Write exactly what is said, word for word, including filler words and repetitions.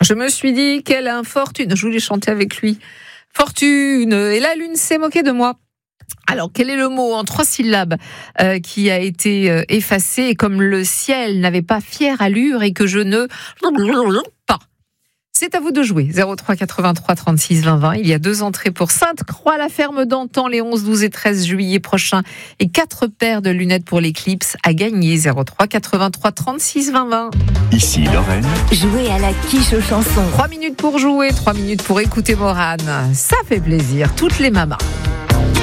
Je me suis dit, quelle infortune. Je voulais chanter avec lui. Fortune. Et la lune s'est moquée de moi. Alors, quel est le mot en trois syllabes euh, qui a été euh, effacé et comme le ciel n'avait pas fière allure et que je ne pas. C'est à vous de jouer. zéro trois quatre-vingt-trois trente-six vingt vingt. Il y a deux entrées pour Sainte-Croix-la-Ferme d'Antan les onze, douze et treize juillet prochains et quatre paires de lunettes pour l'éclipse à gagner. zéro trois quatre-vingt-trois trente-six vingt vingt. Ici Lorraine. Jouez à la quiche aux chansons. Trois minutes pour jouer, trois minutes pour écouter Morane. Ça fait plaisir. Toutes les mamas.